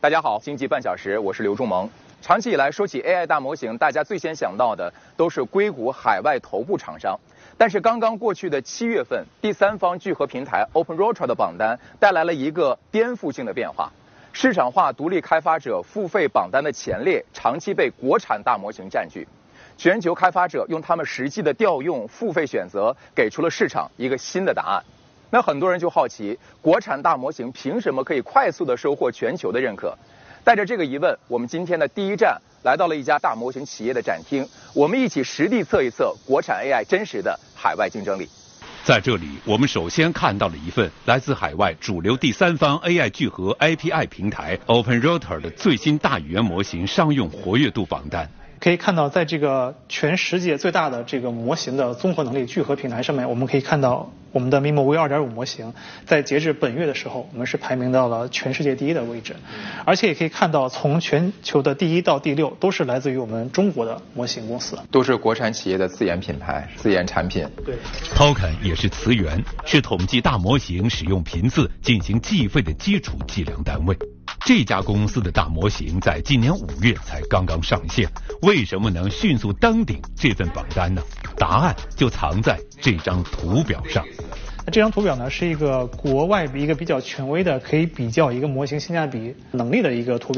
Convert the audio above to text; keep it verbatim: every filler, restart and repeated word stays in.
大家好，经济半小时，我是刘仲萌。长期以来，说起 A I 大模型，大家最先想到的都是硅谷海外头部厂商。但是刚刚过去的七月份，第三方聚合平台 OpenRouter 的榜单带来了一个颠覆性的变化。市场化独立开发者付费榜单的前列长期被国产大模型占据，全球开发者用他们实际的调用付费选择，给出了市场一个新的答案。那很多人就好奇，国产大模型凭什么可以快速地收获全球的认可？带着这个疑问，我们今天的第一站来到了一家大模型企业的展厅，我们一起实地测一测国产 A I 真实的海外竞争力。 在这里，我们首先看到了一份来自海外主流第三方 A I 聚合 A P I 平台 OpenRouter 的最新大语言模型商用活跃度榜单。 可以看到，在这个全世界最大的这个模型的综合能力聚合平台上面，我们可以看到我们的 Mimo V 二点五 模型在截至本月的时候，我们是排名到了全世界第一的位置，而且也可以看到，从全球的第一到第六都是来自于我们中国的模型公司， 都是国产企业的自研品牌、自研产品。 对 Token 也是词源，是统计大模型使用频次进行计费的基础计量单位。这家公司的大模型在今年五月才刚刚上线，为什么能迅速登顶这份榜单呢？答案就藏在这张图表上。 那这张图表呢，是一个国外一个比较权威的，可以比较一个模型性价比能力的一个图表。